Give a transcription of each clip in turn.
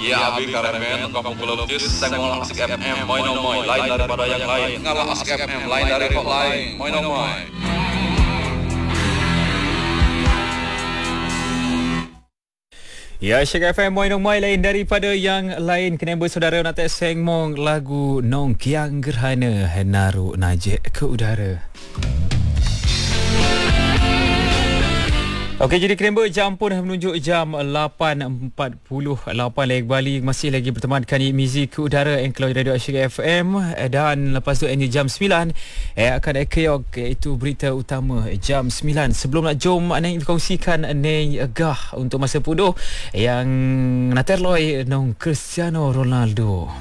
Ya, Abi Karemen, Kampung Pulau Kis, Sengol Asik FM, Moy No Moy, lain daripada yang lain. Ngalah Asik FM, lain dari kok lain, Moy No Moy. Ya, Syek FM Moy Nong Moy lain daripada yang lain. Kenapa saudara nak tak sengmong lagu Nong Kiang Gerhana Naru Najik ke udara. Okey, jadi kenapa jam pun menunjuk jam 8.48 lagi Bali masih lagi bertemankan Muzik ke udara Engkau Radio Syek FM, dan lepas tu jam 9 akan ekeyok iaitu berita utama jam 9. Sebelum nak jom anda kongsikan neng gah untuk masa puduh yang naterloi nong Cristiano Ronaldo.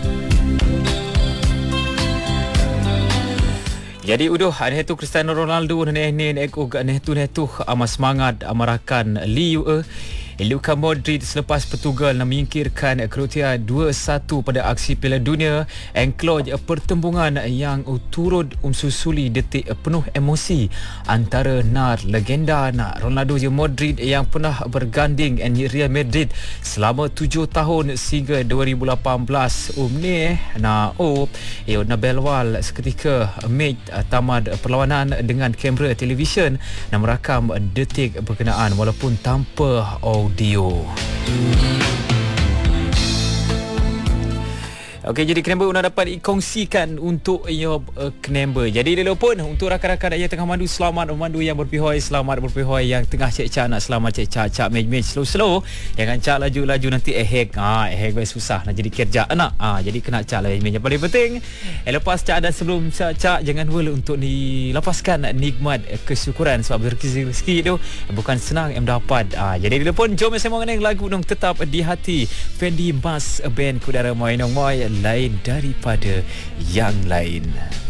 Jadi uduh tu Cristiano Ronaldo netu amat semangat amarakan Liu Luka Modric selepas Portugal menyingkirkan Kroasia 2-1 pada aksi Piala Dunia. Engkloj pertembungan yang turut susuli detik penuh emosi antara legenda Ronaldo dan Modric yang pernah berganding Real Madrid selama 7 tahun sehingga 2018. Belwal seketika match tamat perlawanan dengan kamera televisyen dan merakam detik berkenaan walaupun tanpa audio. Okey, jadi kenapa nak dapat dikongsikan untuk kenapa. Jadi dulu pun untuk rakan-rakan yang tengah mandu yang berpihoi, selamat berpihoi yang tengah cek-cak nak selamat cek-cak match slow jangan cak laju-laju nanti ehek susah nak jadi kerja anak. Jadi kena cak lah yang paling penting. Lepas cak dan sebelum cak jangan lupa untuk dilepaskan nikmat kesyukuran sebab rezeki tu bukan senang yang dapat. Jadi dulu pun jom saya mengenai lagu nong tetap di hati Fendi Mas band Kudara Moy Nong Moy lain daripada yang lain.